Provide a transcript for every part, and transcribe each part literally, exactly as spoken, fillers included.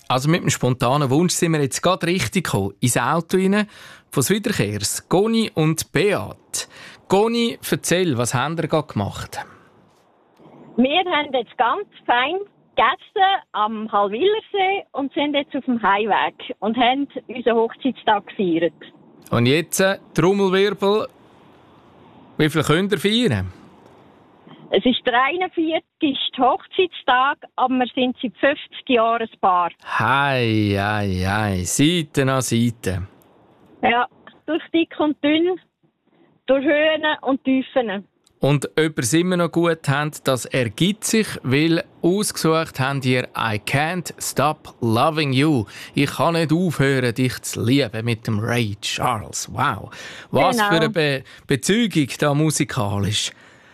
Also mit einem spontanen Wunsch sind wir jetzt gerade richtig gekommen. Ins Auto rein von Süderkehrs. Goni und Beat. Goni, erzähl, was haben ihr gerade gemacht? Wir haben jetzt ganz fein gegessen am Hallwilersee und sind jetzt auf dem Heimweg und haben unseren Hochzeitstag gefeiert. Und jetzt, äh, Trommelwirbel, wie viel könnt ihr feiern? Es ist der einundvierzigste Hochzeitstag, aber wir sind seit fünfzig Jahren ein Paar. Hei, hei, hei, Seite an Seite. Ja, durch dick und dünn, durch Höhen und Tiefen. Und ob ihr es immer noch gut habt, das ergibt sich, weil ausgesucht habt ihr «I can't stop loving you». Ich kann nicht aufhören, dich zu lieben mit dem Ray Charles. Wow, was Genau. für eine Be- Bezeugung da musikalisch.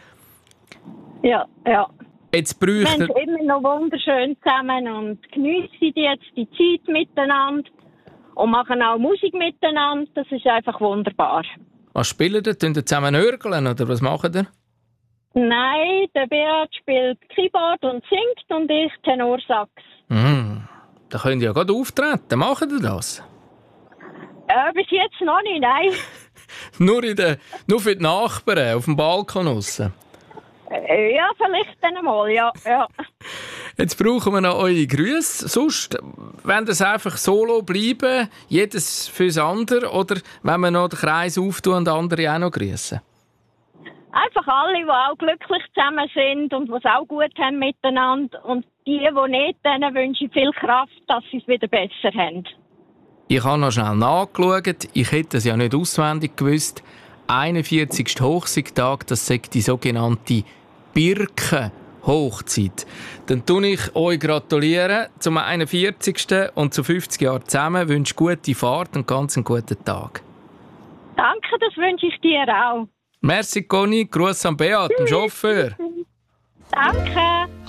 Ja, ja. Jetzt Wir bräuchte sind immer noch wunderschön zusammen und geniessen jetzt die Zeit miteinander und machen auch Musik miteinander. Das ist einfach wunderbar. Was spielt ihr? Tun ihr zusammen nörgeln oder was macht ihr? Nein, der Beat spielt Keyboard und singt und ich Tenorsax. Mm, da könnt ihr ja gerade auftreten. Macht ihr das? Äh, bis jetzt noch nicht, nein. Nur, in der, nur für die Nachbarn auf dem Balkon aussen. Äh, ja, vielleicht dann einmal, ja. ja. Jetzt brauchen wir noch eure Grüße. Sonst, wenn das einfach solo bleiben, jedes fürs andere, oder wenn wir noch den Kreis auftun und andere auch noch grüßen? Einfach alle, die auch glücklich zusammen sind und die es auch gut haben miteinander. Und die, die nicht, denen wünsche ich viel Kraft, dass sie es wieder besser haben. Ich habe noch schnell nachgeschaut. Ich hätte es ja nicht auswendig gewusst. einundvierzigster Hochzeitstag, das sagt die sogenannte Birken-Hochzeit. Dann tue ich euch gratulieren zum einundvierzigsten und zu fünfzig Jahren zusammen. Ich wünsche gute Fahrt und ganz einen guten Tag. Danke, das wünsche ich dir auch. Merci, Conny. Gruß an Beat, dem Chauffeur. Danke.